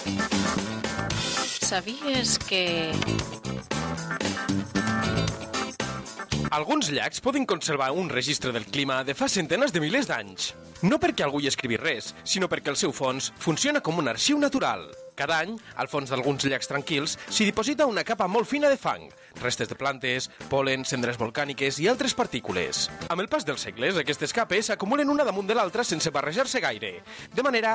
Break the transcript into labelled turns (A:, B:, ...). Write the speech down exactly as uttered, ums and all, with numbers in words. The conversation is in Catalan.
A: Sabies que...
B: Alguns llacs poden conservar un registre del clima de fa centenars de milers d'anys. No perquè algú hi escrivi res, sinó perquè el seu fons funciona com un arxiu natural. Cada any, al fons d'alguns llacs tranquils, s'hi diposita una capa molt fina de fang, restes de plantes, pol·len, cendres volcàniques i altres partícules. Amb el pas dels segles, aquestes capes s'acumulen una damunt de l'altra sense barrejar-se gaire, de manera